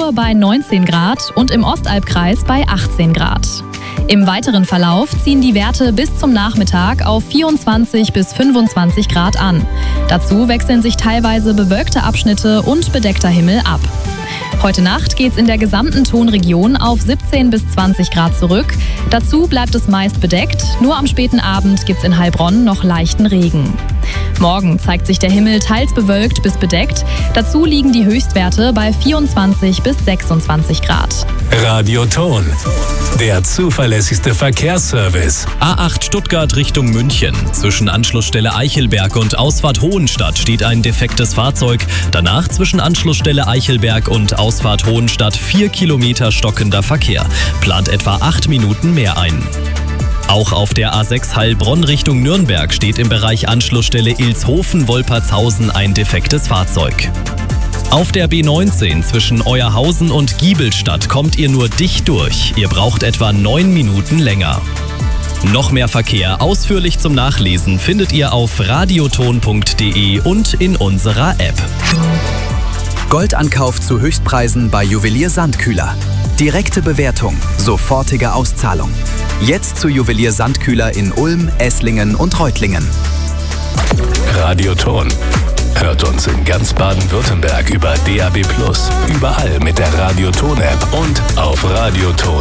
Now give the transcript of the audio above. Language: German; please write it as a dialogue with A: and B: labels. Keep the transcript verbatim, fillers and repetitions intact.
A: Ruhr bei neunzehn Grad und im Ostalbkreis bei achtzehn Grad. Im weiteren Verlauf ziehen die Werte bis zum Nachmittag auf vierundzwanzig bis fünfundzwanzig Grad an. Dazu wechseln sich teilweise bewölkte Abschnitte und bedeckter Himmel ab. Heute Nacht geht's in der gesamten Tonregion auf siebzehn bis zwanzig Grad zurück. Dazu bleibt es meist bedeckt. Nur am späten Abend gibt's in Heilbronn noch leichten Regen. Morgen zeigt sich der Himmel teils bewölkt bis bedeckt. Dazu liegen die Höchstwerte bei vierundzwanzig bis sechsundzwanzig Grad.
B: Radioton, der zuverlässigste Verkehrsservice.
C: A acht Stuttgart Richtung München. Zwischen Anschlussstelle Eichelberg und Ausfahrt Hohenstadt steht ein defektes Fahrzeug. Danach zwischen Anschlussstelle Eichelberg und Ausfahrt Hohenstadt vier Kilometer stockender Verkehr. Plant etwa acht Minuten mehr ein. Auch auf der A sechs Heilbronn Richtung Nürnberg steht im Bereich Anschlussstelle Ilshofen-Wolpertshausen ein defektes Fahrzeug. Auf der B neunzehn zwischen Euerhausen und Giebelstadt kommt ihr nur dicht durch. Ihr braucht etwa neun Minuten länger. Noch mehr Verkehr ausführlich zum Nachlesen findet ihr auf radioton punkt de und in unserer App.
D: Goldankauf zu Höchstpreisen bei Juwelier Sandkühler. Direkte Bewertung, sofortige Auszahlung. Jetzt zu Juwelier Sandkühler in Ulm, Esslingen und Reutlingen.
B: Radioton. Hört uns in ganz Baden-Württemberg über D A B plus, überall mit der Radioton-App und auf radioton